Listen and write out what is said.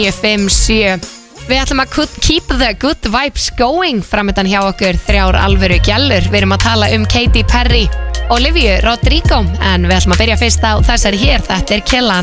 957. Við ætlum að keep the good vibes going framöndan hjá okkur 3 alvöru gælur. Við erum að tala um Katy Perry og Olivia Rodrigo, en við ætlum að byrja fyrst á þessari hér. Þetta er Killan.